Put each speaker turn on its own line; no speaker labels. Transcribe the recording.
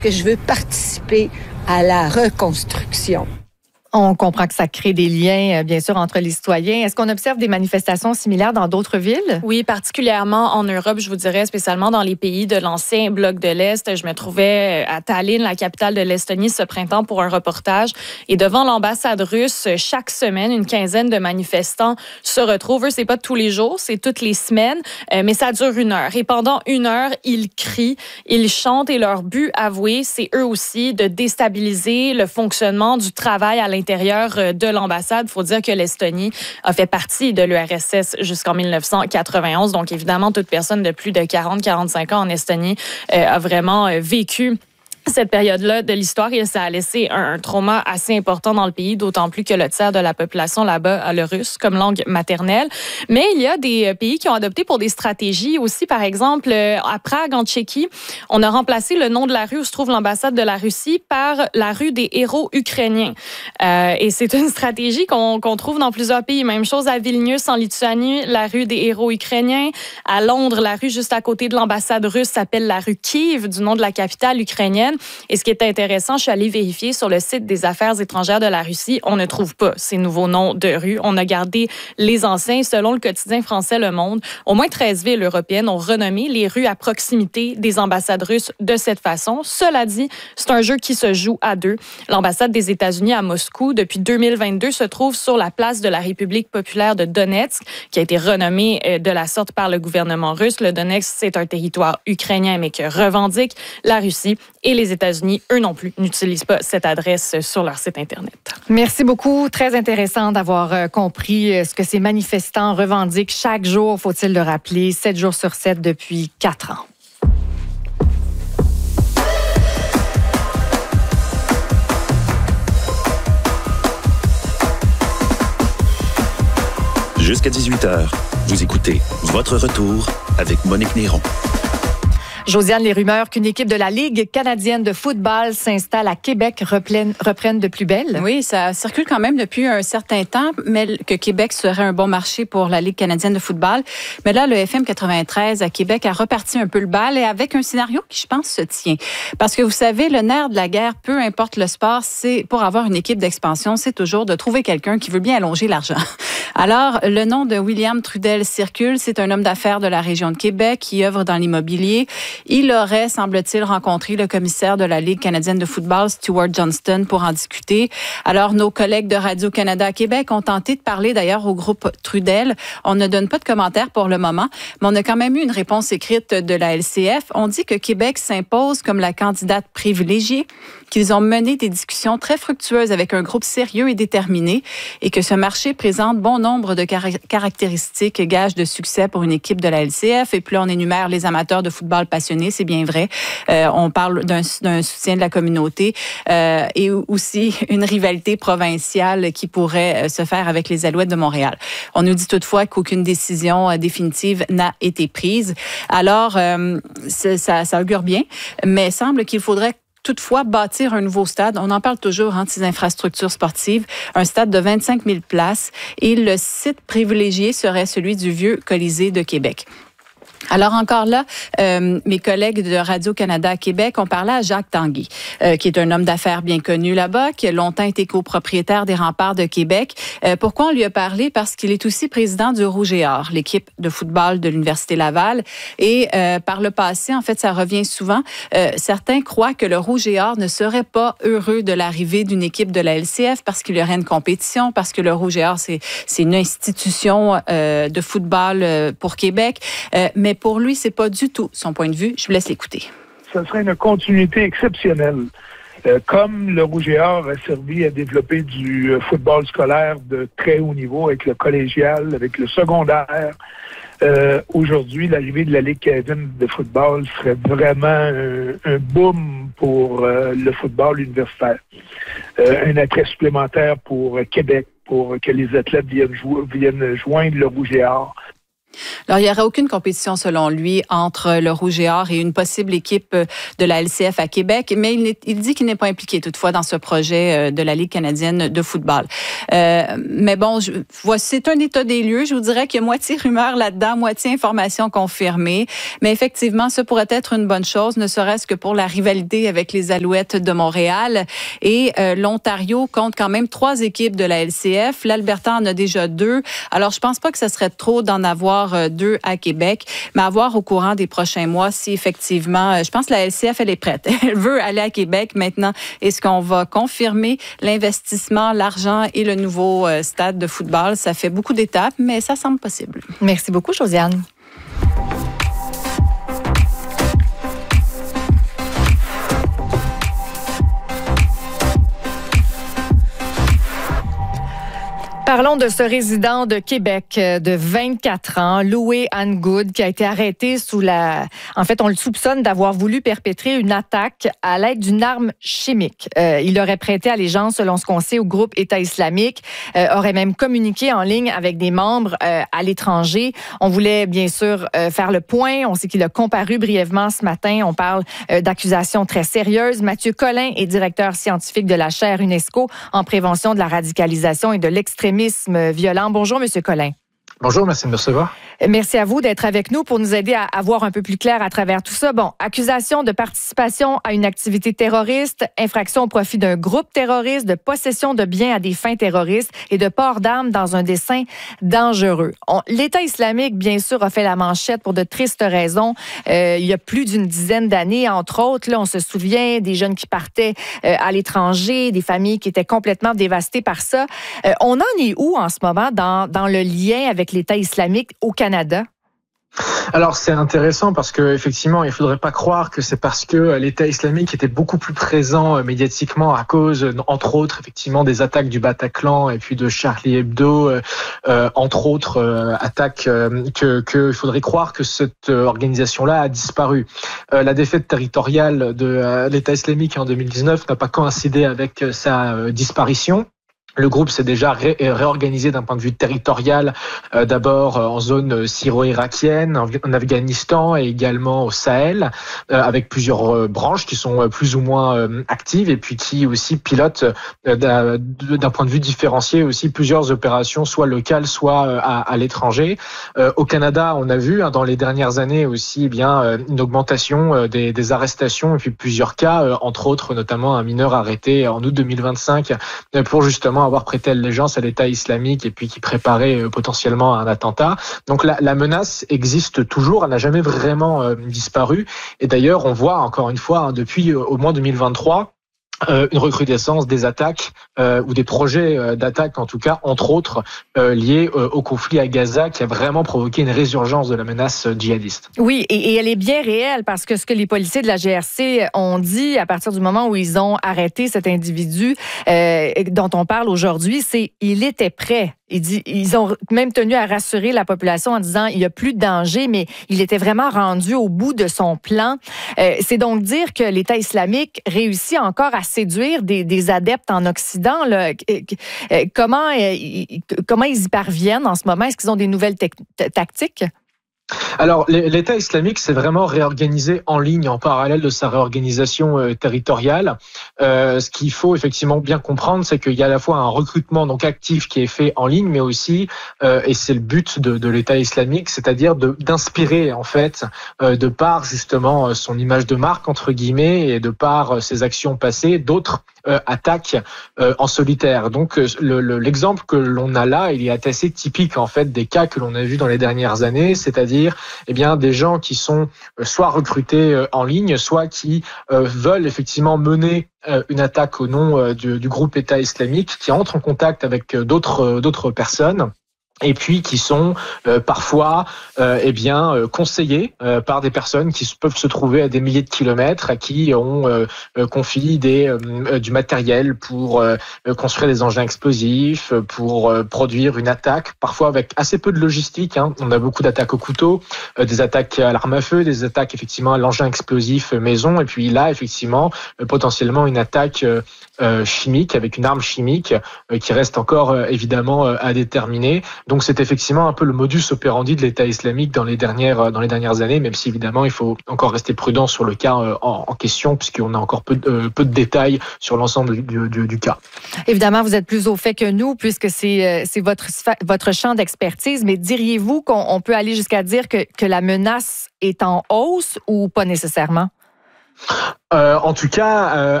que je veux participer à la reconstruction.
On comprend que ça crée des liens, bien sûr, entre les citoyens. Est-ce qu'on observe des manifestations similaires dans d'autres villes?
Oui, particulièrement en Europe, je vous dirais, spécialement dans les pays de l'ancien bloc de l'Est. Je me trouvais à Tallinn, la capitale de l'Estonie, ce printemps pour un reportage. Et devant l'ambassade russe, chaque semaine, une quinzaine de manifestants se retrouvent. Eux, c'est pas tous les jours, c'est toutes les semaines, mais ça dure 1 heure. Et pendant 1 heure, ils crient, ils chantent et leur but avoué, c'est eux aussi de déstabiliser le fonctionnement du travail à l'intérieur de l'ambassade. Il faut dire que l'Estonie a fait partie de l'URSS jusqu'en 1991. Donc, évidemment, toute personne de plus de 40-45 ans en Estonie a vraiment vécu cette période-là de l'histoire, et ça a laissé un trauma assez important dans le pays, d'autant plus que le tiers de la population là-bas a le russe comme langue maternelle. Mais il y a des pays qui ont adopté pour des stratégies aussi. Par exemple, à Prague, en Tchéquie, on a remplacé le nom de la rue où se trouve l'ambassade de la Russie par la rue des héros ukrainiens. Et c'est une stratégie qu'on trouve dans plusieurs pays. Même chose à Vilnius, en Lituanie, la rue des héros ukrainiens. À Londres, la rue juste à côté de l'ambassade russe s'appelle la rue Kiev, du nom de la capitale ukrainienne. Et ce qui est intéressant, je suis allée vérifier sur le site des Affaires étrangères de la Russie, on ne trouve pas ces nouveaux noms de rues. On a gardé les anciens. Selon le quotidien français Le Monde, au moins 13 villes européennes ont renommé les rues à proximité des ambassades russes de cette façon. Cela dit, c'est un jeu qui se joue à deux. L'ambassade des États-Unis à Moscou, depuis 2022, se trouve sur la place de la République populaire de Donetsk, qui a été renommée de la sorte par le gouvernement russe. Le Donetsk, c'est un territoire ukrainien, mais que revendique la Russie. Et les États-Unis, eux non plus, n'utilisent pas cette adresse sur leur site Internet.
Merci beaucoup. Très intéressant d'avoir compris ce que ces manifestants revendiquent chaque jour, faut-il le rappeler, 7 jours sur 7 depuis 4 ans.
Jusqu'à 18h, vous écoutez Votre Retour avec Monique Néron.
Josiane, les rumeurs qu'une équipe de la Ligue canadienne de football s'installe à Québec reprennent de plus belle.
Oui, ça circule quand même depuis un certain temps, mais que Québec serait un bon marché pour la Ligue canadienne de football. Mais là, le FM 93 à Québec a reparti un peu le bal et avec un scénario qui, je pense, se tient. Parce que vous savez, le nerf de la guerre, peu importe le sport, c'est pour avoir une équipe d'expansion, c'est toujours de trouver quelqu'un qui veut bien allonger l'argent. Alors, le nom de William Trudel circule. C'est un homme d'affaires de la région de Québec qui œuvre dans l'immobilier. Il aurait, semble-t-il, rencontré le commissaire de la Ligue canadienne de football, Stuart Johnston, pour en discuter. Alors, nos collègues de Radio-Canada à Québec ont tenté de parler d'ailleurs au groupe Trudel. On ne donne pas de commentaires pour le moment, mais on a quand même eu une réponse écrite de la LCF. On dit que Québec s'impose comme la candidate privilégiée, qu'ils ont mené des discussions très fructueuses avec un groupe sérieux et déterminé et que ce marché présente bon nombre de caractéristiques gages de succès pour une équipe de la LCF. Et puis là, on énumère les amateurs de football passionnés, c'est bien vrai. On parle d'un soutien de la communauté et aussi une rivalité provinciale qui pourrait se faire avec les Alouettes de Montréal. On nous dit toutefois qu'aucune décision définitive n'a été prise. Alors, ça augure bien, mais il semble qu'il faudrait toutefois bâtir un nouveau stade. On en parle toujours, de ces infrastructures sportives. Un stade de 25 000 places et le site privilégié serait celui du vieux Colisée de Québec. Alors encore là, mes collègues de Radio-Canada à Québec ont parlé à Jacques Tanguay, qui est un homme d'affaires bien connu là-bas, qui a longtemps été copropriétaire des Remparts de Québec. Pourquoi on lui a parlé? Parce qu'il est aussi président du Rouge et Or, l'équipe de football de l'Université Laval. Et par le passé, en fait, ça revient souvent. Certains croient que le Rouge et Or ne serait pas heureux de l'arrivée d'une équipe de la LCF parce qu'il y aurait une compétition, parce que le Rouge et Or, c'est une institution de football pour Québec. Mais pour lui, c'est pas du tout son point de vue. Je vous laisse l'écouter.
Ça serait une continuité exceptionnelle. Comme le Rouge et Or a servi à développer du football scolaire de très haut niveau avec le collégial, avec le secondaire, aujourd'hui, l'arrivée de la Ligue canadienne de football serait vraiment un boom pour le football universitaire. Un attrait supplémentaire pour Québec, pour que les athlètes viennent joindre le Rouge et Or.
Alors, il n'y aurait aucune compétition, selon lui, entre le Rouge et Or et une possible équipe de la LCF à Québec, mais il dit qu'il n'est pas impliqué toutefois dans ce projet de la Ligue canadienne de football. Mais bon, c'est un état des lieux. Je vous dirais qu'il y a moitié rumeur là-dedans, moitié information confirmée. Mais effectivement, ce pourrait être une bonne chose, ne serait-ce que pour la rivalité avec les Alouettes de Montréal. Et l'Ontario compte quand même 3 équipes de la LCF. L'Alberta en a déjà 2. Alors, je pense pas que ce serait trop d'en avoir 2 à Québec, mais à voir au courant des prochains mois si effectivement, je pense que la LCF, elle est prête. Elle veut aller à Québec maintenant. Est-ce qu'on va confirmer l'investissement, l'argent et le nouveau stade de football? Ça fait beaucoup d'étapes, mais ça semble possible.
Merci beaucoup, Josiane. Parlons de ce résident de Québec de 24 ans, Louis Angood, qui a été arrêté En fait, on le soupçonne d'avoir voulu perpétrer une attaque à l'aide d'une arme chimique. Il aurait prêté allégeance, selon ce qu'on sait, au groupe État islamique, aurait même communiqué en ligne avec des membres à l'étranger. On voulait bien sûr faire le point. On sait qu'il a comparu brièvement ce matin. On parle d'accusations très sérieuses. Mathieu Collin est directeur scientifique de la chaire UNESCO en prévention de la radicalisation et de l'extrémisme violent. Bonjour, Monsieur Collin.
Bonjour, merci de me recevoir.
Merci à vous d'être avec nous pour nous aider à voir un peu plus clair à travers tout ça. Bon, accusation de participation à une activité terroriste, infraction au profit d'un groupe terroriste, de possession de biens à des fins terroristes et de port d'armes dans un dessein dangereux. L'État islamique, bien sûr, a fait la manchette pour de tristes raisons. Il y a plus d'une dizaine d'années, entre autres, là, on se souvient des jeunes qui partaient à l'étranger, des familles qui étaient complètement dévastées par ça. On en est où en ce moment dans le lien avec l'État islamique au Canada?
Alors c'est intéressant parce que effectivement il faudrait pas croire que c'est parce que l'État islamique était beaucoup plus présent médiatiquement à cause entre autres effectivement des attaques du Bataclan et puis de Charlie Hebdo entre autres attaques que il faudrait croire que cette organisation-là a disparu. La défaite territoriale de l'État islamique en 2019 n'a pas coïncidé avec sa disparition. Le groupe s'est déjà réorganisé d'un point de vue territorial, d'abord en zone syro-irakienne, en Afghanistan et également au Sahel, avec plusieurs branches qui sont plus ou moins actives et puis qui aussi pilotent d'un point de vue différencié aussi plusieurs opérations, soit locales, soit à l'étranger. Au Canada, on a vu dans les dernières années aussi une augmentation des arrestations et puis plusieurs cas, entre autres notamment un mineur arrêté en août 2025 pour justement avoir prêté allégeance à l'État islamique et puis qui préparait potentiellement un attentat. Donc la menace existe toujours, elle n'a jamais vraiment disparu. Et d'ailleurs, on voit encore une fois depuis au moins 2023 une recrudescence des attaques ou des projets d'attaque en tout cas, entre autres liés au conflit à Gaza qui a vraiment provoqué une résurgence de la menace djihadiste.
Oui, et elle est bien réelle parce que ce que les policiers de la GRC ont dit à partir du moment où ils ont arrêté cet individu dont on parle aujourd'hui, c'est qu'il était prêt. Ils ont même tenu à rassurer la population en disant il n'y a plus de danger, mais il était vraiment rendu au bout de son plan. C'est donc dire que l'État islamique réussit encore à séduire des adeptes en Occident. Là. Comment ils y parviennent en ce moment? Est-ce qu'ils ont des nouvelles tactiques?
Alors, l'État islamique s'est vraiment réorganisé en ligne, en parallèle de sa réorganisation territoriale. Ce qu'il faut effectivement bien comprendre, c'est qu'il y a à la fois un recrutement donc actif qui est fait en ligne, mais aussi, et c'est le but de l'État islamique, c'est-à-dire d'inspirer en fait, de par justement son image de marque entre guillemets et de par ses actions passées, d'autres attaques en solitaire. Donc l'exemple que l'on a là, il est assez typique en fait des cas que l'on a vus dans les dernières années, c'est-à-dire des gens qui sont soit recrutés en ligne, soit qui veulent effectivement mener une attaque au nom du groupe État islamique, qui entrent en contact avec d'autres personnes. Et puis qui sont parfois conseillés par des personnes qui peuvent se trouver à des milliers de kilomètres, à qui on confie du matériel pour construire des engins explosifs, pour produire une attaque, parfois avec assez peu de logistique. On a beaucoup d'attaques au couteau, des attaques à l'arme à feu, des attaques effectivement à l'engin explosif maison, et puis là effectivement potentiellement une attaque chimique avec une arme chimique qui reste encore évidemment à déterminer. Donc c'est effectivement un peu le modus operandi de l'État islamique dans les dernières années, même si évidemment il faut encore rester prudent sur le cas en question, puisqu'on a encore peu de détails sur l'ensemble du cas.
Évidemment, vous êtes plus au fait que nous, puisque c'est votre champ d'expertise, mais diriez-vous qu'on peut aller jusqu'à dire que la menace est en hausse ou pas nécessairement?
En tout cas,